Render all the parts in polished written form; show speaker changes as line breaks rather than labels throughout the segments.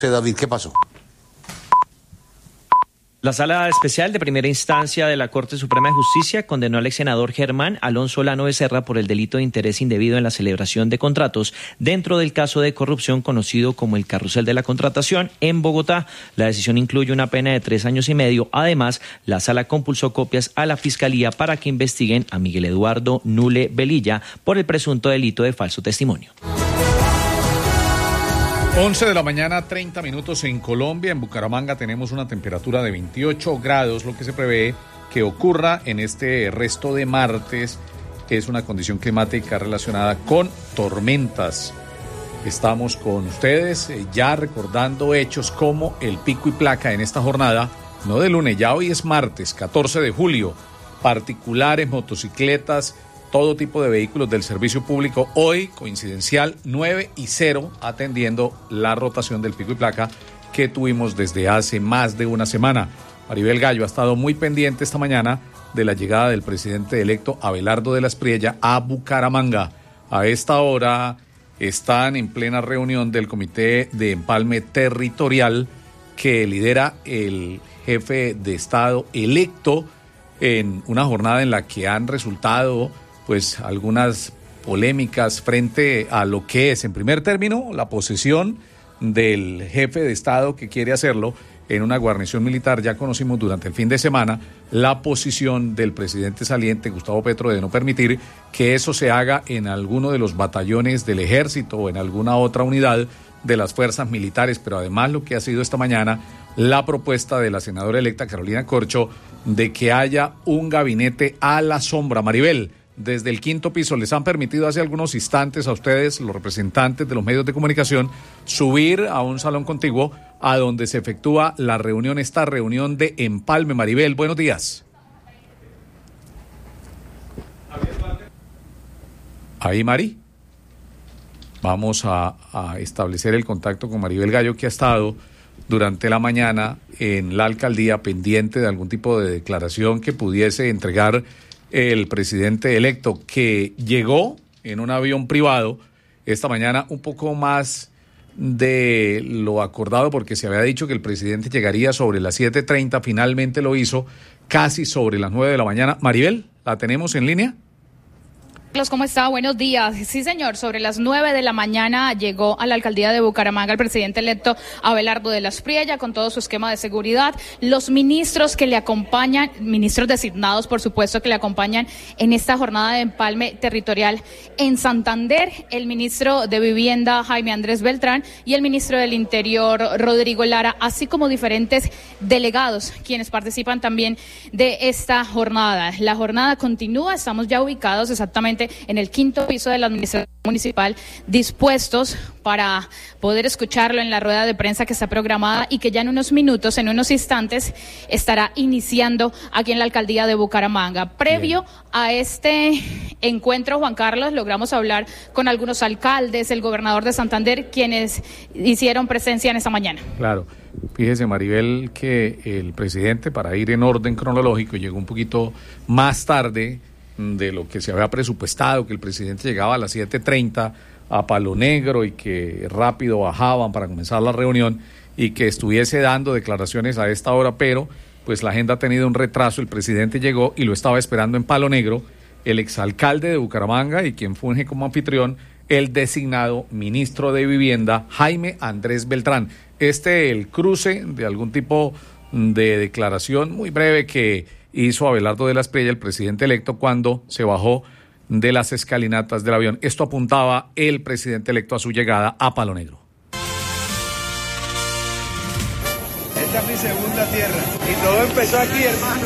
David, ¿qué pasó?
La Sala Especial de Primera Instancia de la Corte Suprema de Justicia condenó al ex senador Germán Alonso Lano Becerra por el delito de interés indebido en la celebración de contratos dentro del caso de corrupción conocido como el Carrusel de la Contratación en Bogotá. La decisión incluye una pena de 3 años y medio. Además, la Sala compulsó copias a la Fiscalía para que investiguen a Miguel Eduardo Nule Velilla por el presunto delito de falso testimonio.
11 de la mañana, 30 minutos en Colombia. En Bucaramanga tenemos una temperatura de 28 grados, lo que se prevé que ocurra en este resto de martes. Es una condición climática relacionada con tormentas. Estamos con ustedes ya recordando hechos como el pico y placa en esta jornada, no de lunes, ya hoy es martes, 14 de julio. Particulares, motocicletas, todo tipo de vehículos del servicio público, hoy coincidencial 9 y 0, atendiendo la rotación del pico y placa que tuvimos desde hace más de una semana. Maribel Gallo ha estado muy pendiente esta mañana de la llegada del presidente electo Abelardo de la Espriella a Bucaramanga. A esta hora están en plena reunión del Comité de Empalme Territorial que lidera el jefe de Estado electo en una jornada en la que han resultado pues algunas polémicas frente a lo que es, en primer término, la posesión del jefe de Estado que quiere hacerlo en una guarnición militar. Ya conocimos durante el fin de semana la posición del presidente saliente, Gustavo Petro, de no permitir que eso se haga en alguno de los batallones del ejército o en alguna otra unidad de las fuerzas militares. Pero además lo que ha sido esta mañana la propuesta de la senadora electa Carolina Corcho de que haya un gabinete a la sombra. Maribel, desde el quinto piso les han permitido hace algunos instantes a ustedes, los representantes de los medios de comunicación, subir a un salón contiguo a donde se efectúa la reunión, esta reunión de empalme. Maribel, buenos días. Ahí, Mari. Vamos a establecer el contacto con Maribel Gallo, que ha estado durante la mañana en la alcaldía pendiente de algún tipo de declaración que pudiese entregar el presidente electo, que llegó en un avión privado esta mañana, un poco más de lo acordado, porque se había dicho que el presidente llegaría sobre las 7:30, finalmente lo hizo casi sobre las 9 de la mañana. Maribel, ¿la tenemos en línea?
Carlos, ¿cómo está? Buenos días. Sí, señor, sobre las 9 de la mañana llegó a la alcaldía de Bucaramanga el presidente electo Abelardo de la Espriella con todo su esquema de seguridad. Los ministros que le acompañan, ministros designados, por supuesto, que le acompañan en esta jornada de empalme territorial en Santander, el ministro de Vivienda Jaime Andrés Beltrán y el ministro del Interior Rodrigo Lara, así como diferentes delegados quienes participan también de esta jornada. La jornada continúa, estamos ya ubicados exactamente en el quinto piso de la administración municipal, dispuestos para poder escucharlo en la rueda de prensa que está programada y que ya en unos minutos, en unos instantes, estará iniciando aquí en la alcaldía de Bucaramanga. Previo a este encuentro, Juan Carlos, logramos hablar con algunos alcaldes, el gobernador de Santander, quienes hicieron presencia en esta mañana. Claro.
Fíjese, Maribel, que el presidente, para ir en orden cronológico, llegó un poquito más tarde de lo que se había presupuestado, que el presidente llegaba a las 7:30 a Palo Negro y que rápido bajaban para comenzar la reunión y que estuviese dando declaraciones a esta hora, pero pues la agenda ha tenido un retraso. El presidente llegó y lo estaba esperando en Palo Negro el exalcalde de Bucaramanga y quien funge como anfitrión, el designado ministro de Vivienda, Jaime Andrés Beltrán. El cruce de algún tipo de declaración muy breve que hizo Abelardo de la Espriella, el presidente electo, cuando se bajó de las escalinatas del avión. Esto apuntaba el presidente electo a su llegada a Palo Negro.
Esta es mi segunda tierra y todo empezó aquí, hermano.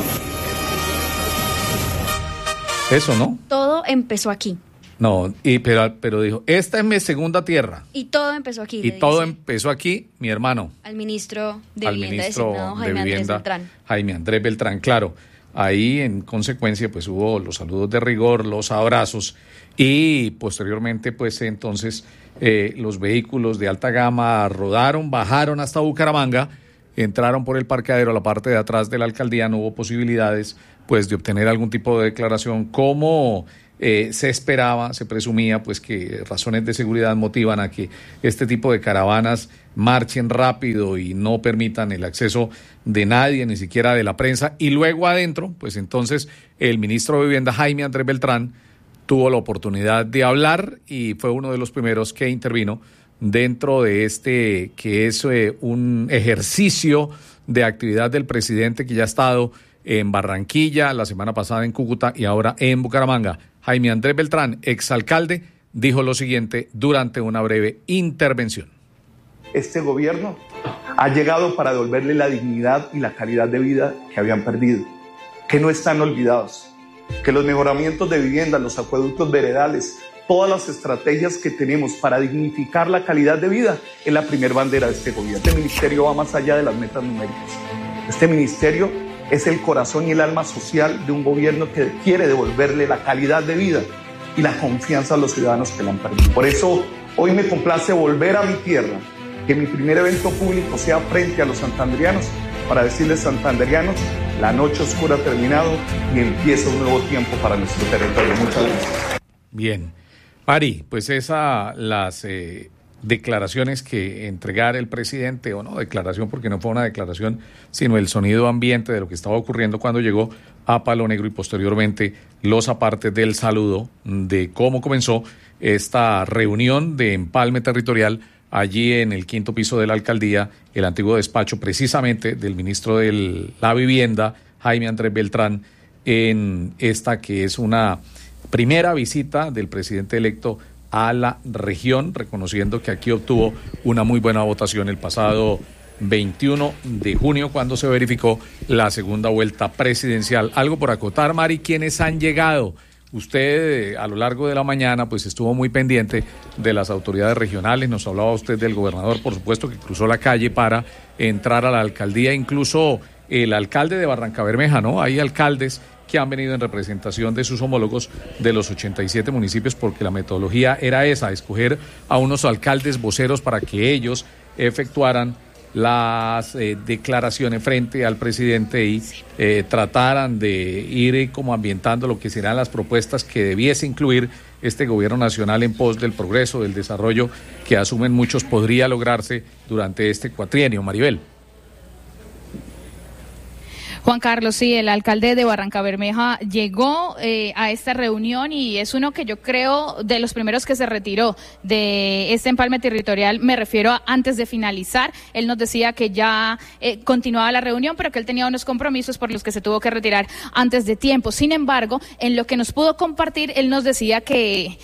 Eso, ¿no?
Todo empezó aquí.
No, pero dijo, esta es mi segunda tierra.
Y todo empezó aquí.
Y todo empezó aquí, mi hermano.
Al ministro de Vivienda designado, Jaime Andrés Beltrán.
Jaime Andrés Beltrán, claro. Ahí, en consecuencia, pues hubo los saludos de rigor, los abrazos y posteriormente, pues entonces los vehículos de alta gama rodaron, bajaron hasta Bucaramanga, entraron por el parqueadero a la parte de atrás de la alcaldía. No hubo posibilidades, pues, de obtener algún tipo de declaración como se esperaba, se presumía pues que razones de seguridad motivan a que este tipo de caravanas marchen rápido y no permitan el acceso de nadie, ni siquiera de la prensa, y luego adentro, pues entonces el ministro de Vivienda, Jaime Andrés Beltrán, tuvo la oportunidad de hablar y fue uno de los primeros que intervino dentro de este que es un ejercicio de actividad del presidente que ya ha estado en Barranquilla, la semana pasada en Cúcuta y ahora en Bucaramanga. Jaime Andrés Beltrán, exalcalde, dijo lo siguiente durante una breve intervención.
Este gobierno ha llegado para devolverle la dignidad y la calidad de vida que habían perdido, que no están olvidados, que los mejoramientos de vivienda, los acueductos veredales, todas las estrategias que tenemos para dignificar la calidad de vida es la primer bandera de este gobierno. Este ministerio va más allá de las metas numéricas. Este ministerio es el corazón y el alma social de un gobierno que quiere devolverle la calidad de vida y la confianza a los ciudadanos que la han perdido. Por eso hoy me complace volver a mi tierra, que mi primer evento público sea frente a los santanderianos para decirles santanderianos, la noche oscura ha terminado y empieza un nuevo tiempo para nuestro territorio. Muchas gracias.
Bien. Mari, pues las declaraciones que entregara el presidente, o no declaración porque no fue una declaración, sino el sonido ambiente de lo que estaba ocurriendo cuando llegó a Palo Negro y posteriormente los apartes del saludo de cómo comenzó esta reunión de empalme territorial allí en el 5º piso de la alcaldía, el antiguo despacho precisamente del ministro de la Vivienda, Jaime Andrés Beltrán, en esta que es una primera visita del presidente electo a la región, reconociendo que aquí obtuvo una muy buena votación el pasado 21 de junio cuando se verificó la segunda vuelta presidencial. Algo por acotar, Mari, ¿quiénes han llegado? Usted a lo largo de la mañana pues estuvo muy pendiente de las autoridades regionales, nos hablaba usted del gobernador, por supuesto, que cruzó la calle para entrar a la alcaldía, incluso el alcalde de Barrancabermeja, ¿no? Hay alcaldes que han venido en representación de sus homólogos de los 87 municipios porque la metodología era esa, escoger a unos alcaldes voceros para que ellos efectuaran las declaraciones frente al presidente y trataran de ir como ambientando lo que serán las propuestas que debiese incluir este gobierno nacional en pos del progreso, del desarrollo que asumen muchos podría lograrse durante este cuatrienio. Maribel.
Juan Carlos, sí, el alcalde de Barrancabermeja llegó a esta reunión y es uno que yo creo de los primeros que se retiró de este empalme territorial, me refiero a antes de finalizar. Él nos decía que ya continuaba la reunión, pero que él tenía unos compromisos por los que se tuvo que retirar antes de tiempo. Sin embargo, en lo que nos pudo compartir, él nos decía que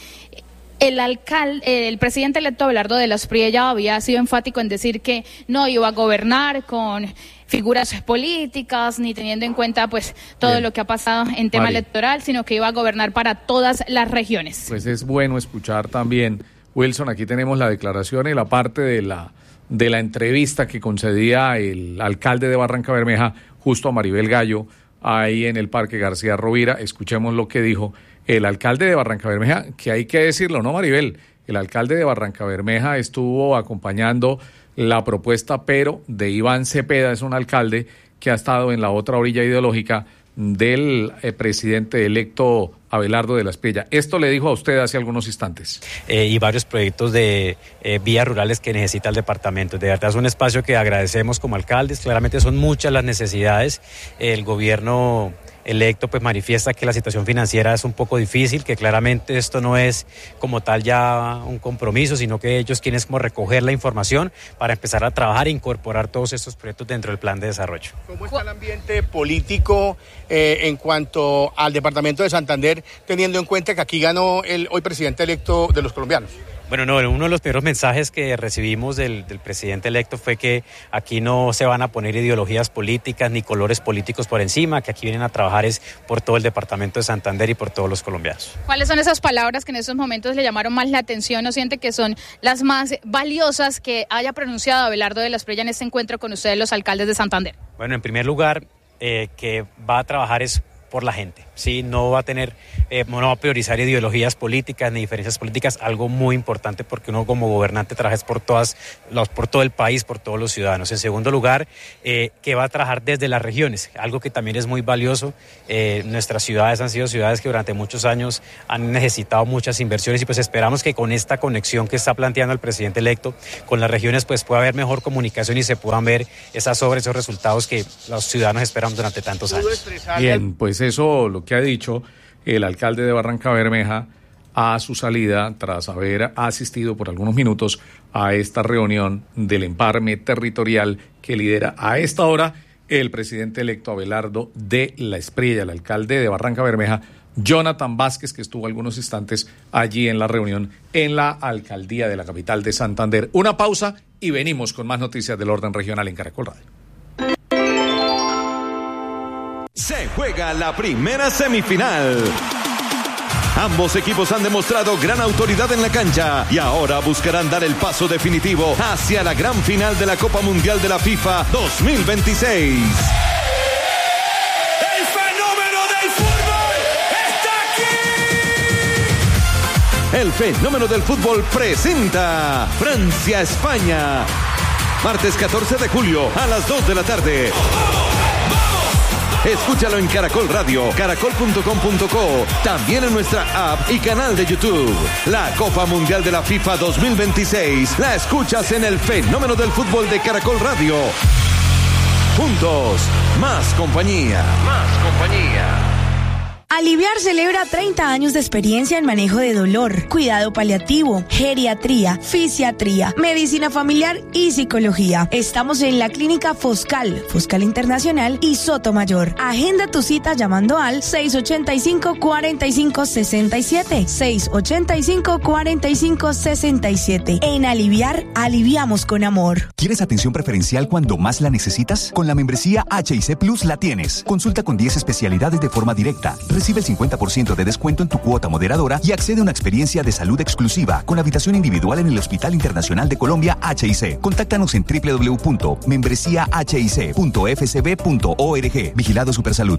el presidente electo Abelardo de las Priella había sido enfático en decir que no iba a gobernar con figuras políticas, ni teniendo en cuenta pues todo lo que ha pasado en tema electoral, sino que iba a gobernar para todas las regiones. Pues
es bueno escuchar también, Wilson, aquí tenemos la declaración y la parte de la entrevista que concedía el alcalde de Barrancabermeja justo a Maribel Gallo, ahí en el Parque García Rovira. Escuchemos lo que dijo el alcalde de Barrancabermeja, que hay que decirlo, ¿no, Maribel? El alcalde de Barrancabermeja estuvo acompañando la propuesta, pero de Iván Cepeda, es un alcalde que ha estado en la otra orilla ideológica del presidente electo Abelardo de las Priella. Esto le dijo a usted hace algunos instantes.
Y varios proyectos de vías rurales que necesita el departamento. De verdad es un espacio que agradecemos como alcaldes. Claramente son muchas las necesidades. El gobierno electo pues manifiesta que la situación financiera es un poco difícil, que claramente esto no es como tal ya un compromiso, sino que ellos quieren como recoger la información para empezar a trabajar e incorporar todos estos proyectos dentro del plan de desarrollo.
¿Cómo está el ambiente político en cuanto al departamento de Santander, teniendo en cuenta que aquí ganó el hoy presidente electo de los colombianos?
Bueno, no, uno de los primeros mensajes que recibimos del presidente electo fue que aquí no se van a poner ideologías políticas ni colores políticos por encima, que aquí vienen a trabajar es por todo el departamento de Santander y por todos los colombianos.
¿Cuáles son esas palabras que en estos momentos le llamaron más la atención o siente que son las más valiosas que haya pronunciado Abelardo de las Priella en este encuentro con ustedes, los alcaldes de Santander?
Bueno, en primer lugar, que va a trabajar es por la gente. ¿sí? No va a priorizar ideologías políticas ni diferencias políticas, algo muy importante porque uno como gobernante trabaja por todo el país, por todos los ciudadanos. En segundo lugar, que va a trabajar desde las regiones, algo que también es muy valioso. Nuestras ciudades han sido ciudades que durante muchos años han necesitado muchas inversiones y pues esperamos que con esta conexión que está planteando el presidente electo con las regiones pues pueda haber mejor comunicación y se puedan ver esas obras, esos resultados que los ciudadanos esperan durante tantos años.
Bien, pues eso lo que ha dicho el alcalde de Barrancabermeja a su salida tras haber asistido por algunos minutos a esta reunión del empalme territorial que lidera a esta hora el presidente electo Abelardo de la Espriella, el alcalde de Barrancabermeja, Jonathan Vázquez, que estuvo algunos instantes allí en la reunión en la alcaldía de la capital de Santander. Una pausa y venimos con más noticias del orden regional en Caracol Radio.
Se juega la primera semifinal. Ambos equipos han demostrado gran autoridad en la cancha y ahora buscarán dar el paso definitivo hacia la gran final de la Copa Mundial de la FIFA 2026.
¡El fenómeno del fútbol está aquí!
El fenómeno del fútbol presenta Francia-España. Martes 14 de julio a las 2 de la tarde. Escúchalo en Caracol Radio, caracol.com.co, también en nuestra app y canal de YouTube. La Copa Mundial de la FIFA 2026 la escuchas en el fenómeno del fútbol de Caracol Radio. Juntos, más compañía. Más compañía.
Aliviar celebra 30 años de experiencia en manejo de dolor, cuidado paliativo, geriatría, fisiatría, medicina familiar y psicología. Estamos en la clínica Foscal Internacional y Sotomayor. Agenda tu cita llamando al 685-4567. 685-4567. En Aliviar, aliviamos con amor.
¿Quieres atención preferencial cuando más la necesitas? Con la membresía H&C Plus la tienes. Consulta con 10 especialidades de forma directa. Recibe el 50% de descuento en tu cuota moderadora y accede a una experiencia de salud exclusiva con habitación individual en el Hospital Internacional de Colombia H&C. Contáctanos en www.membresiahc.fcb.org. Vigilado Supersalud.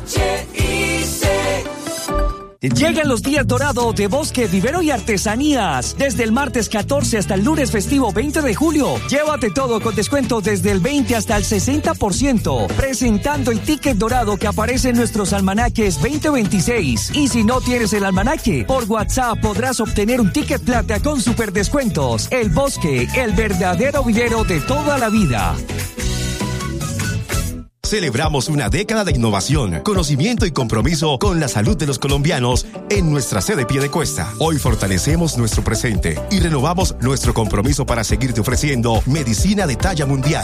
Llegan los días dorados de Bosque, Vivero y Artesanías. Desde el martes 14 hasta el lunes festivo 20 de julio. Llévate todo con descuento desde el 20 hasta el 60%. Presentando el ticket dorado que aparece en nuestros almanaques 2026. Y si no tienes el almanaque, por WhatsApp podrás obtener un ticket plata con super descuentos. El Bosque, el verdadero vivero de toda la vida.
Celebramos una década de innovación, conocimiento y compromiso con la salud de los colombianos en nuestra sede Piedecuesta. Hoy fortalecemos nuestro presente y renovamos nuestro compromiso para seguirte ofreciendo medicina de talla mundial.